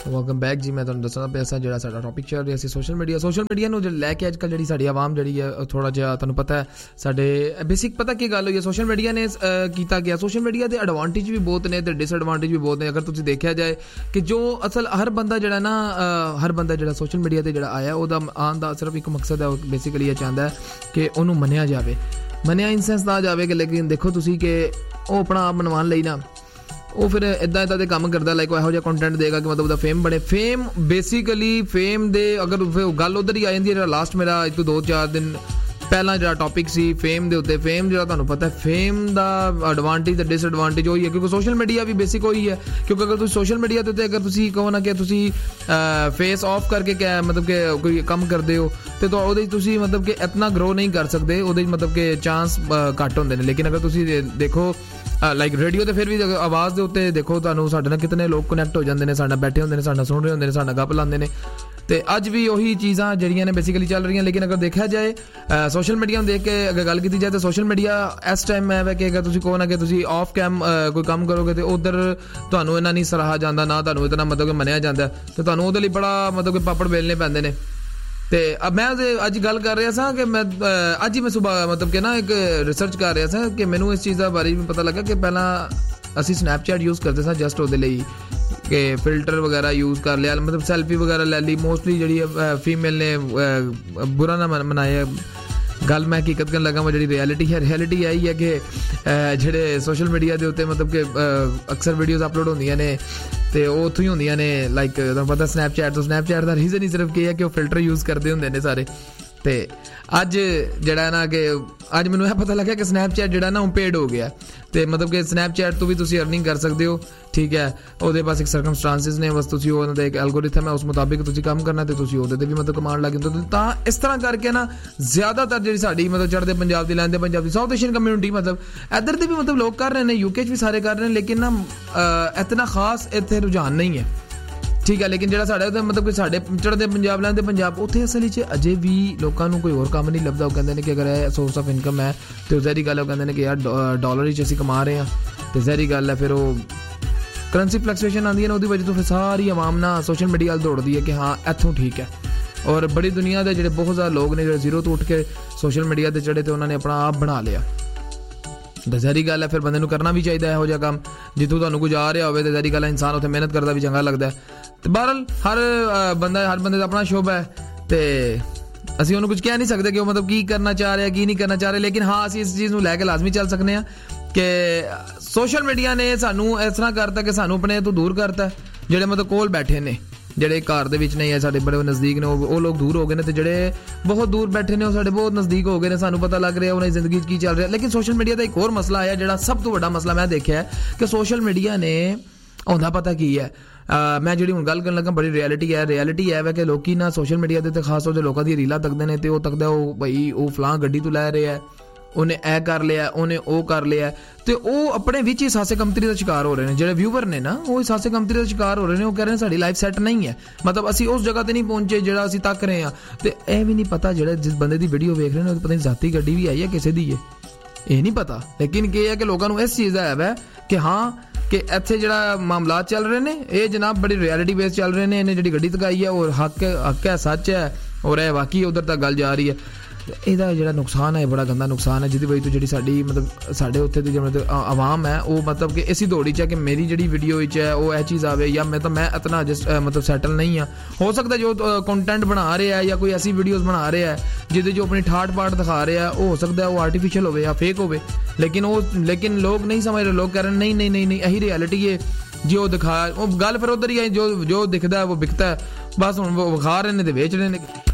Welcome back ਜੀ। ਮੈਂ ਤੁਹਾਨੂੰ ਦੱਸਣਾ ਪਿਆ ਸਾਂ ਜਿਹੜਾ ਸਾਡਾ ਟੌਪਿਕ ਚੱਲ ਰਿਹਾ ਸੀ ਸੋਸ਼ਲ ਮੀਡੀਆ ਨੂੰ ਲੈ ਕੇ ਅੱਜ ਕੱਲ੍ਹ ਜਿਹੜੀ ਸਾਡੀ ਆਵਾਮ ਜਿਹੜੀ ਹੈ ਥੋੜ੍ਹਾ ਜਿਹਾ ਤੁਹਾਨੂੰ ਪਤਾ ਹੈ ਸਾਡੇ ਬੇਸਿਕ ਪਤਾ ਕੀ ਗੱਲ ਹੋਈ ਹੈ। ਸੋਸ਼ਲ ਮੀਡੀਆ ਨੇ ਕੀਤਾ ਗਿਆ, ਸੋਸ਼ਲ ਮੀਡੀਆ ਦੇ ਐਡਵਾਂਟੇਜ ਵੀ ਬਹੁਤ ਨੇ ਅਤੇ ਡਿਸਐਡਵਾਂਟੇਜ ਵੀ ਬਹੁਤ ਨੇ। ਅਗਰ ਤੁਸੀਂ ਦੇਖਿਆ ਜਾਏ ਕਿ ਜੋ ਅਸਲ ਹਰ ਬੰਦਾ ਜਿਹੜਾ ਸੋਸ਼ਲ ਮੀਡੀਆ 'ਤੇ ਜਿਹੜਾ ਆਇਆ ਉਹਦਾ ਆਉਣ ਦਾ ਸਿਰਫ ਇੱਕ ਮਕਸਦ ਹੈ, ਉਹ ਬੇਸਿਕਲੀ ਇਹ ਚਾਹੁੰਦਾ ਹੈ ਕਿ ਉਹਨੂੰ ਮੰਨਿਆ ਜਾਵੇ, ਮੰਨਿਆ ਇਨ ਸੈਂਸ ਦਾ ਜਾਵੇ ਕਿ ਲੇਕਿਨ ਦੇਖੋ ਤੁਸੀਂ ਕਿ ਉਹ ਆਪਣਾ ਆਪ ਮਨਵਾਉਣ ਲਈ ਨਾ ਉਹ ਫਿਰ ਇੱਦਾਂ ਦੇ ਕੰਮ ਕਰਦਾ, ਲਾਈਕ ਉਹ ਇਹੋ ਜਿਹਾ ਕੰਟੈਂਟ ਦੇਗਾ ਕਿ ਮਤਲਬ ਉਹਦਾ ਫੇਮ ਬਣੇ। ਫੇਮ ਬੇਸਿਕਲੀ ਫੇਮ ਦੇ ਅਗਰ ਗੱਲ ਉੱਧਰ ਹੀ ਆ ਜਾਂਦੀ ਹੈ। ਜਿਹੜਾ ਲਾਸਟ ਮੇਰਾ ਅੱਜ ਤੋਂ 2-4 ਦਿਨ ਪਹਿਲਾਂ ਜਿਹੜਾ ਟੌਪਿਕ ਸੀ ਫੇਮ ਦੇ ਉੱਤੇ, ਫੇਮ ਜਿਹੜਾ ਤੁਹਾਨੂੰ ਪਤਾ ਫੇਮ ਦਾ ਐਡਵਾਂਟੇਜ ਅਤੇ ਡਿਸਐਡਵਾਂਟੇਜ ਉਹੀ ਹੈ, ਕਿਉਂਕਿ ਸੋਸ਼ਲ ਮੀਡੀਆ ਵੀ ਬੇਸਿਕ ਉਹੀ ਹੈ। ਕਿਉਂਕਿ ਅਗਰ ਤੁਸੀਂ ਸੋਸ਼ਲ ਮੀਡੀਆ ਦੇ ਉੱਤੇ ਅਗਰ ਤੁਸੀਂ ਕਹੋ ਨਾ ਕਿ ਤੁਸੀਂ ਫੇਸ ਆਫ ਕਰਕੇ ਮਤਲਬ ਕਿ ਕੋਈ ਕੰਮ ਕਰਦੇ ਹੋ ਅਤੇ ਉਹਦੇ 'ਚ ਤੁਸੀਂ ਮਤਲਬ ਕਿ ਇਤਨਾ ਗਰੋ ਨਹੀਂ ਕਰ ਸਕਦੇ, ਉਹਦੇ 'ਚ ਮਤਲਬ ਕਿ ਚਾਂਸ ਘੱਟ ਹੁੰਦੇ ਨੇ। ਲੇਕਿਨ ਅਗਰ ਤੁਸੀਂ ਦੇਖੋ ਲਾਈਕ ਰੇਡੀਓ 'ਤੇ ਫਿਰ ਵੀ ਆਵਾਜ਼ ਦੇ ਉੱਤੇ ਦੇਖੋ ਤੁਹਾਨੂੰ ਸਾਡੇ ਨਾਲ ਕਿਤਨੇ ਲੋਕ ਕਨੈਕਟ ਹੋ ਜਾਂਦੇ ਨੇ, ਸਾਡੇ ਨਾਲ ਬੈਠੇ ਹੁੰਦੇ ਨੇ, ਸਾਡੇ ਨਾਲ ਸੁਣ ਰਹੇ ਹੁੰਦੇ ਨੇ, ਸਾਡੇ ਨਾਲ ਗੱਪ ਲਾਉਂਦੇ ਨੇ। ਅਤੇ ਅੱਜ ਵੀ ਉਹੀ ਚੀਜ਼ਾਂ ਜਿਹੜੀਆਂ ਨੇ ਬੇਸਿਕਲੀ ਚੱਲ ਰਹੀਆਂ। ਲੇਕਿਨ ਅਗਰ ਦੇਖਿਆ ਜਾਏ ਸੋਸ਼ਲ ਮੀਡੀਆ ਨੂੰ ਦੇਖ ਕੇ ਅਗਰ ਗੱਲ ਕੀਤੀ ਜਾਏ ਤਾਂ ਸੋਸ਼ਲ ਮੀਡੀਆ ਇਸ ਟਾਈਮ ਹੈ ਕਿ ਅਗਰ ਤੁਸੀਂ ਕਹੋ ਨਾ ਕਿ ਤੁਸੀਂ ਆਫ ਕੈਮ ਕੋਈ ਕੰਮ ਕਰੋਗੇ ਤਾਂ ਉੱਧਰ ਤੁਹਾਨੂੰ ਇੰਨਾ ਨਹੀਂ ਸਰਾਹਾ ਜਾਂਦਾ, ਨਾ ਤੁਹਾਨੂੰ ਇਤਨਾ ਮਤਲਬ ਕਿ ਮੰਨਿਆ ਜਾਂਦਾ, ਅਤੇ ਤੁਹਾਨੂੰ ਉਹਦੇ ਲਈ ਬੜਾ ਮਤਲਬ ਕਿ ਪਾਪੜ ਵੇਲਣੇ ਪੈਂਦੇ ਨੇ। ਅਤੇ ਮੈਂ ਅੱਜ ਗੱਲ ਕਰ ਰਿਹਾ ਸਾਂ ਕਿ ਮੈਂ ਅੱਜ ਹੀ ਮੈਂ ਸੁਬਾਹ ਮਤਲਬ ਕਿ ਨਾ ਇੱਕ ਰਿਸਰਚ ਕਰ ਰਿਹਾ ਸਾਂ ਕਿ ਮੈਨੂੰ ਇਸ ਚੀਜ਼ ਦਾ ਬਾਰੇ ਵੀ ਪਤਾ ਲੱਗਾ ਕਿ ਪਹਿਲਾਂ ਅਸੀਂ ਸਨੈਪਚੈਟ ਯੂਜ਼ ਕਰਦੇ ਸਾਂ ਜਸਟ ਉਹਦੇ ਲਈ ਕਿ ਫਿਲਟਰ ਵਗੈਰਾ ਯੂਜ਼ ਕਰ ਲਿਆ, ਮਤਲਬ ਸੈਲਫੀ ਵਗੈਰਾ ਲੈ ਲਈ। ਮੋਸਟਲੀ ਜਿਹੜੀ ਫੀਮੇਲ ਨੇ ਬੁਰਾ ਨਾ ਮਨਾਇਆ ਗੱਲ ਮੈਂ ਹਕੀਕਤ ਕਰਨ ਲੱਗਾ, ਜਿਹੜੀ ਰਿਐਲਿਟੀ ਇਹੀ ਹੈ ਕਿ ਜਿਹੜੇ ਸੋਸ਼ਲ ਮੀਡੀਆ ਦੇ ਉੱਤੇ ਮਤਲਬ ਕਿ ਅਕਸਰ ਵੀਡੀਓਜ਼ ਅਪਲੋਡ ਹੁੰਦੀਆਂ ਨੇ ਅਤੇ ਉਹ ਉੱਥੋਂ ਹੀ ਹੁੰਦੀਆਂ ਨੇ, ਲਾਈਕ ਤੁਹਾਨੂੰ ਪਤਾ ਸਨੈਪਚੈਟ ਦਾ ਰੀਜ਼ਨ ਹੀ ਸਿਰਫ ਕੀ ਹੈ ਕਿ ਉਹ ਫਿਲਟਰ ਯੂਜ਼ ਕਰਦੇ ਹੁੰਦੇ ਨੇ ਸਾਰੇ। ਅਤੇ ਅੱਜ ਜਿਹੜਾ ਨਾ ਕਿ ਅੱਜ ਮੈਨੂੰ ਇਹ ਪਤਾ ਲੱਗਿਆ ਕਿ ਸਨੈਪਚੈਟ ਜਿਹੜਾ ਨਾ ਉਹ ਪੇਡ ਹੋ ਗਿਆ, ਅਤੇ ਮਤਲਬ ਕਿ ਸਨੈਪਚੈਟ ਤੋਂ ਵੀ ਤੁਸੀਂ ਅਰਨਿੰਗ ਕਰ ਸਕਦੇ ਹੋ, ਠੀਕ ਹੈ। ਉਹਦੇ ਪਾਸ ਇੱਕ ਸਰਕਮਸਟਾਂਸਿਸ ਨੇ, ਬਸ ਤੁਸੀਂ ਉਹਨਾਂ ਦਾ ਇੱਕ ਐਲਗੋਰਿਥਮ ਹੈ, ਉਸ ਮੁਤਾਬਿਕ ਤੁਸੀਂ ਕੰਮ ਕਰਨਾ ਅਤੇ ਤੁਸੀਂ ਉਹਦੇ 'ਤੇ ਵੀ ਮਤਲਬ ਕਮਾਉਣ ਲੱਗ ਜਾਂਦੇ। ਤਾਂ ਇਸ ਤਰ੍ਹਾਂ ਕਰਕੇ ਨਾ ਜ਼ਿਆਦਾਤਰ ਜਿਹੜੀ ਸਾਡੀ ਮਤਲਬ ਚੜ੍ਹਦੇ ਪੰਜਾਬ ਦੀ, ਲੈਂਦੇ ਪੰਜਾਬ ਦੀ, ਸਾਊਥ ਏਸ਼ੀਅਨ ਕਮਿਊਨਿਟੀ ਮਤਲਬ ਇੱਧਰ ਦੇ ਵੀ ਮਤਲਬ ਲੋਕ ਕਰ ਰਹੇ ਨੇ, UK 'ਚ ਵੀ ਸਾਰੇ ਕਰ ਰਹੇ ਨੇ, ਲੇਕਿਨ ਨਾ ਇਤਨਾ ਖਾਸ ਇੱਥੇ ਰੁਝਾਨ ਨਹੀਂ ਹੈ, ਠੀਕ ਹੈ। ਲੇਕਿਨ ਜਿਹੜਾ ਸਾਡੇ ਮਤਲਬ ਕਿ ਸਾਡੇ ਚੜ੍ਹਦੇ ਪੰਜਾਬ, ਲੈਂਦੇ ਪੰਜਾਬ, ਉੱਥੇ ਅਸਲ ਵਿੱਚ ਅਜੇ ਵੀ ਲੋਕਾਂ ਨੂੰ ਕੋਈ ਹੋਰ ਕੰਮ ਨਹੀਂ ਲੱਭਦਾ। ਉਹ ਕਹਿੰਦੇ ਨੇ ਕਿ ਅਗਰ ਇਹ ਸੋਰਸ ਆਫ ਇਨਕਮ ਹੈ ਅਤੇ ਜ਼ਹਿਰੀ ਗੱਲ ਉਹ ਕਹਿੰਦੇ ਨੇ ਕਿ ਯਾਰ ਡਾਲਰ ਵਿੱਚ ਅਸੀਂ ਕਮਾ ਰਹੇ ਹਾਂ, ਅਤੇ ਜ਼ਹਿਰੀ ਗੱਲ ਹੈ ਫਿਰ ਉਹ ਕਰੰਸੀ ਫਲਕਚੁਏਸ਼ਨ ਆਉਂਦੀ ਹੈ ਨਾ, ਉਹਦੀ ਵਜ੍ਹਾ ਤੋਂ ਫਿਰ ਸਾਰੀ ਆਵਾਮ ਨਾ ਸੋਸ਼ਲ ਮੀਡੀਆ ਵੱਲ ਦੌੜਦੀ ਹੈ ਕਿ ਹਾਂ ਇੱਥੋਂ ਠੀਕ ਹੈ। ਔਰ ਬੜੀ ਦੁਨੀਆ ਦੇ ਜਿਹੜੇ ਬਹੁਤ ਜ਼ਿਆਦਾ ਲੋਕ ਨੇ ਜਿਹੜੇ ਜ਼ੀਰੋ ਤੋਂ ਉੱਠ ਕੇ ਸੋਸ਼ਲ ਮੀਡੀਆ 'ਤੇ ਚੜ੍ਹੇ ਅਤੇ ਉਹਨਾਂ ਨੇ ਆਪਣਾ ਆਪ ਬਣਾ ਲਿਆ। ਤਾਂ ਜ਼ਹਿਰੀ ਗੱਲ ਹੈ ਫਿਰ ਬੰਦੇ ਨੂੰ ਕਰਨਾ ਵੀ ਚਾਹੀਦਾ ਇਹੋ ਜਿਹਾ ਕੰਮ, ਜਿੱਥੋਂ ਤੁਹਾਨੂੰ ਕੁਝ ਆ ਰਿਹਾ ਹੋਵੇ ਤਾਂ ਜ਼ਹਿਰੀ ਗੱਲ ਹੈ ਇਨਸਾਨ ਉੱਥੇ ਮਿਹਨਤ ਕਰਦਾ ਵੀ ਚੰਗਾ ਲੱਗਦਾ। ਅਤੇ ਬਹਰਹਾਲ ਹਰ ਬੰਦੇ ਦਾ ਆਪਣਾ ਸ਼ੌਬ ਹੈ ਅਤੇ ਅਸੀਂ ਉਹਨੂੰ ਕੁਝ ਕਹਿ ਨਹੀਂ ਸਕਦੇ ਕਿ ਉਹ ਮਤਲਬ ਕੀ ਕਰਨਾ ਚਾਹ ਰਿਹਾ, ਕੀ ਨਹੀਂ ਕਰਨਾ ਚਾਹ ਰਿਹਾ। ਲੇਕਿਨ ਹਾਂ ਅਸੀਂ ਇਸ ਚੀਜ਼ ਨੂੰ ਲੈ ਕੇ ਲਾਜ਼ਮੀ ਚੱਲ ਸਕਦੇ ਹਾਂ ਕਿ ਸੋਸ਼ਲ ਮੀਡੀਆ ਨੇ ਸਾਨੂੰ ਇਸ ਤਰ੍ਹਾਂ ਕਰਤਾ ਕਿ ਸਾਨੂੰ ਆਪਣੇ ਤੋਂ ਦੂਰ ਕਰਤਾ। ਜਿਹੜੇ ਮਤਲਬ ਕੋਲ ਬੈਠੇ ਨੇ, ਜਿਹੜੇ ਘਰ ਦੇ ਵਿੱਚ ਨਹੀਂ ਹੈ, ਸਾਡੇ ਬੜੇ ਨਜ਼ਦੀਕ ਨੇ, ਉਹ ਲੋਕ ਦੂਰ ਹੋ ਗਏ ਨੇ, ਅਤੇ ਜਿਹੜੇ ਬਹੁਤ ਦੂਰ ਬੈਠੇ ਨੇ ਉਹ ਸਾਡੇ ਬਹੁਤ ਨਜ਼ਦੀਕ ਹੋ ਗਏ ਨੇ। ਸਾਨੂੰ ਪਤਾ ਲੱਗ ਰਿਹਾ ਉਹਨਾਂ ਦੀ ਜ਼ਿੰਦਗੀ 'ਚ ਕੀ ਚੱਲ ਰਿਹਾ। ਲੇਕਿਨ ਸੋਸ਼ਲ ਮੀਡੀਆ ਦਾ ਇੱਕ ਹੋਰ ਮਸਲਾ ਆਇਆ, ਜਿਹੜਾ ਸਭ ਤੋਂ ਵੱਡਾ ਮਸਲਾ ਮੈਂ ਦੇਖਿਆ ਕਿ ਸੋਸ਼ਲ ਮੀਡੀਆ ਨੇ ਆਉਂਦਾ ਪਤਾ ਕੀ ਹੈ। ਮੈਂ ਜਿਹੜੀ ਹੁਣ ਗੱਲ ਕਰਨ ਲੱਗਾ ਬੜੀ ਰਿਐਲਿਟੀ ਹੈ ਵੈ ਕਿ ਲੋਕੀ ਨਾ ਸੋਸ਼ਲ ਮੀਡੀਆ ਦੇ 'ਤੇ ਖਾਸ ਤੌਰ 'ਤੇ ਲੋਕਾਂ ਦੀਆਂ ਰੀਲਾਂ ਤੱਕਦੇ ਨੇ, ਅਤੇ ਉਹ ਤੱਕਦਾ ਉਹ ਬਈ ਉਹ ਫਲਾਂ ਗੱਡੀ ਤੋਂ ਲੈ ਰਿਹਾ, ਉਹਨੇ ਇਹ ਕਰ ਲਿਆ, ਉਹਨੇ ਉਹ ਕਰ ਲਿਆ, ਅਤੇ ਉਹ ਆਪਣੇ ਵਿੱਚ ਹੀ ਸਾਸੇ ਕਮਤਰੀ ਦਾ ਸ਼ਿਕਾਰ ਹੋ ਰਹੇ ਨੇ। ਜਿਹੜੇ ਵਿਊਵਰ ਨੇ ਨਾ ਉਹ ਸਾਸੇ ਕਮਤਰੀ ਦਾ ਸ਼ਿਕਾਰ ਹੋ ਰਹੇ ਨੇ। ਉਹ ਕਹਿ ਰਹੇ ਨੇ ਸਾਡੀ ਲਾਈਫ ਸੈੱਟ ਨਹੀਂ ਹੈ, ਮਤਲਬ ਅਸੀਂ ਉਸ ਜਗ੍ਹਾ 'ਤੇ ਨਹੀਂ ਪਹੁੰਚੇ ਜਿਹੜਾ ਅਸੀਂ ਤੱਕ ਰਹੇ ਹਾਂ। ਅਤੇ ਇਹ ਵੀ ਨਹੀਂ ਪਤਾ ਜਿਹੜਾ ਜਿਸ ਬੰਦੇ ਦੀ ਵੀਡੀਓ ਵੇਖ ਰਹੇ ਨੇ ਉਹ ਪਤਾ ਨਹੀਂ ਜ਼ਾਤੀ ਗੱਡੀ ਵੀ ਆਈ ਹੈ ਕਿਸੇ ਦੀ, ਇਹ ਨਹੀਂ ਪਤਾ। ਲੇਕਿਨ ਕੀ ਹੈ ਕਿ ਲੋਕਾਂ ਨੂੰ ਇਸ ਚੀਜ਼ ਦਾ ਹੈ ਕਿ ਹਾਂ ਕਿ ਇੱਥੇ ਜਿਹੜਾ ਮਾਮਲਾਤ ਚੱਲ ਰਹੇ ਨੇ ਇਹ ਜਨਾਬ ਬੜੀ ਰਿਐਲਿਟੀ ਬੇਸ ਚੱਲ ਰਹੇ ਨੇ। ਇਹਨੇ ਜਿਹੜੀ ਗੱਡੀ ਤਕਾਈ ਹੈ ਉਹ ਹੱਕ ਹੈ, ਸੱਚ ਹੈ, ਔਰ ਇਹ ਵਾਕਈ ਉੱਧਰ ਤੱਕ ਗੱਲ ਜਾ ਰਹੀ ਹੈ। ਇਹਦਾ ਜਿਹੜਾ ਨੁਕਸਾਨ ਹੈ ਬੜਾ ਗੰਦਾ ਨੁਕਸਾਨ ਹੈ, ਜਿਹਦੀ ਵਜ੍ਹਾ ਤੋਂ ਜਿਹੜੀ ਸਾਡੀ ਮਤਲਬ ਸਾਡੇ ਉੱਥੇ ਦੀ ਜਿਹੜੀ ਆਵਾਮ ਹੈ ਉਹ ਮਤਲਬ ਕਿ ਇਸੀ ਦੌੜੀ 'ਚ ਹੈ ਕਿ ਮੇਰੀ ਜਿਹੜੀ ਵੀਡੀਓ ਵਿੱਚ ਹੈ ਉਹ ਇਹ ਚੀਜ਼ ਆਵੇ, ਜਾਂ ਮੈਂ ਇਤਨਾ ਮਤਲਬ ਸੈਟਲ ਨਹੀਂ ਹਾਂ। ਹੋ ਸਕਦਾ ਜੋ ਕੰਟੈਂਟ ਬਣਾ ਰਿਹਾ ਜਾਂ ਕੋਈ ਐਸੀ ਵੀਡੀਓਜ਼ ਬਣਾ ਰਿਹਾ ਜਿਹਦੇ 'ਚ ਆਪਣੀ ਠਾਠ ਪਾਠ ਦਿਖਾ ਰਿਹਾ, ਉਹ ਹੋ ਸਕਦਾ ਉਹ ਆਰਟੀਫਿਸ਼ੀਅਲ ਹੋਵੇ ਜਾਂ ਫੇਕ ਹੋਵੇ। ਲੇਕਿਨ ਲੋਕ ਨਹੀਂ ਸਮਝ ਰਹੇ। ਲੋਕ ਕਹਿ ਰਹੇ ਨਹੀਂ ਇਹੀ ਰਿਐਲਿਟੀ ਹੈ ਜੀ, ਉਹ ਦਿਖਾ ਉਹ ਗੱਲ ਫਿਰ ਉੱਧਰ ਹੀ ਹੈ, ਜੋ ਦਿਖਦਾ ਉਹ ਵਿਕਦਾ। ਬਸ ਹੁਣ ਵਿਖਾ ਰਹੇ ਨੇ ਅਤੇ ਵੇਚ ਰਹੇ ਨੇ।